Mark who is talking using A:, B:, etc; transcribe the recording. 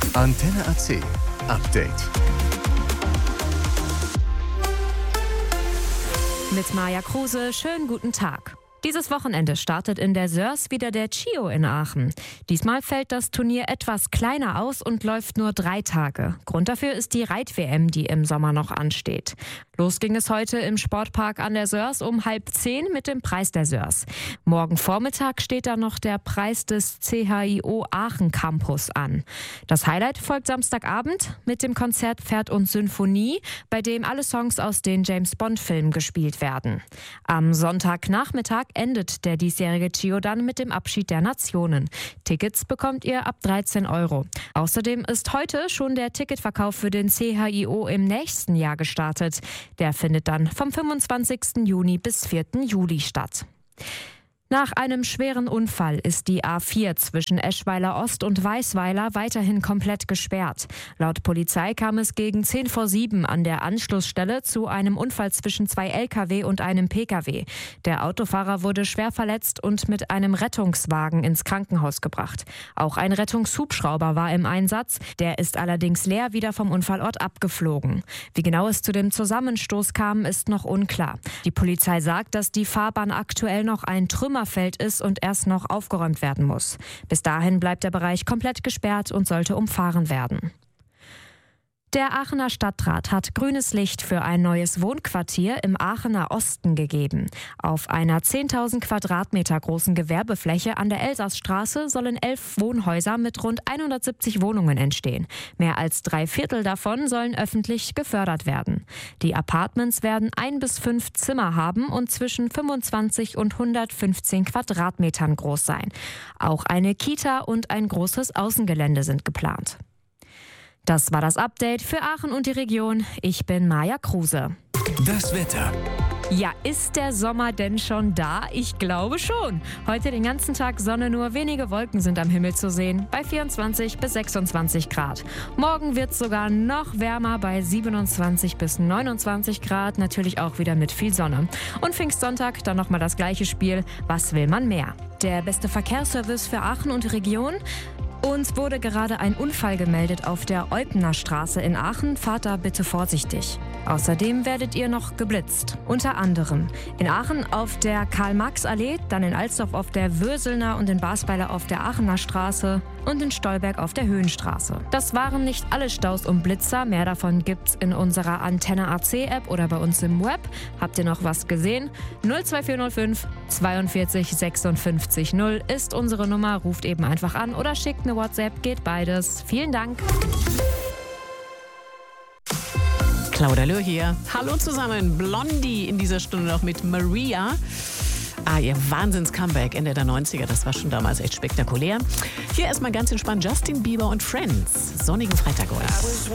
A: Antenne AC Update.
B: Mit Maja Kruse, schönen guten Tag. Dieses Wochenende startet in der Sörs wieder der CHIO in Aachen. Diesmal fällt das Turnier etwas kleiner aus und läuft nur 3 Tage. Grund dafür ist die Reit-WM, die im Sommer noch ansteht. Los ging es heute im Sportpark an der Sörs um 9:30 mit dem Preis der Sörs. Morgen Vormittag steht dann noch der Preis des CHIO Aachen Campus an. Das Highlight folgt Samstagabend mit dem Konzert Pferd und Symphonie, bei dem alle Songs aus den James-Bond-Filmen gespielt werden. Am Sonntagnachmittag endet der diesjährige CHIO dann mit dem Abschied der Nationen. Tickets bekommt ihr ab 13 €. Außerdem ist heute schon der Ticketverkauf für den CHIO im nächsten Jahr gestartet. Der findet dann vom 25. Juni bis 4. Juli statt. Nach einem schweren Unfall ist die A4 zwischen Eschweiler Ost und Weißweiler weiterhin komplett gesperrt. Laut Polizei kam es gegen 6:10 an der Anschlussstelle zu einem Unfall zwischen 2 Lkw und einem Pkw. Der Autofahrer wurde schwer verletzt und mit einem Rettungswagen ins Krankenhaus gebracht. Auch ein Rettungshubschrauber war im Einsatz. Der ist allerdings leer wieder vom Unfallort abgeflogen. Wie genau es zu dem Zusammenstoß kam, ist noch unklar. Die Polizei sagt, dass die Fahrbahn aktuell noch ein Trümmerfeld ist und erst noch aufgeräumt werden muss. Bis dahin bleibt der Bereich komplett gesperrt und sollte umfahren werden. Der Aachener Stadtrat hat grünes Licht für ein neues Wohnquartier im Aachener Osten gegeben. Auf einer 10.000 Quadratmeter großen Gewerbefläche an der Elsassstraße sollen 11 Wohnhäuser mit rund 170 Wohnungen entstehen. Mehr als 3/4 davon sollen öffentlich gefördert werden. Die Apartments werden 1 bis 5 Zimmer haben und zwischen 25 und 115 Quadratmetern groß sein. Auch eine Kita und ein großes Außengelände sind geplant. Das war das Update für Aachen und die Region. Ich bin Maja Kruse.
A: Das Wetter.
B: Ja, ist der Sommer denn schon da? Ich glaube schon. Heute den ganzen Tag Sonne, nur wenige Wolken sind am Himmel zu sehen, bei 24 bis 26 Grad. Morgen wird es sogar noch wärmer, bei 27 bis 29 Grad, natürlich auch wieder mit viel Sonne. Und Pfingstsonntag dann nochmal das gleiche Spiel. Was will man mehr? Der beste Verkehrsservice für Aachen und die Region. Uns wurde gerade ein Unfall gemeldet auf der Eupener Straße in Aachen. Fahrt da bitte vorsichtig. Außerdem werdet ihr noch geblitzt. Unter anderem in Aachen auf der Karl-Marx-Allee, dann in Alsdorf auf der Würselner und in Basweiler auf der Aachener Straße und in Stolberg auf der Höhenstraße. Das waren nicht alle Staus und Blitzer. Mehr davon gibt's in unserer Antenne AC App oder bei uns im Web. Habt ihr noch was gesehen? 02405 42 56 0 ist unsere Nummer. Ruft eben einfach an oder schickt eine WhatsApp. Geht beides. Vielen Dank.
C: Claudia Löhr hier. Hallo zusammen. Blondie in dieser Stunde noch mit Maria. Ihr Wahnsinns-Comeback Ende der 90er, das war schon damals echt spektakulär. Hier erstmal ganz entspannt Justin Bieber und Friends. Sonnigen Freitag euch.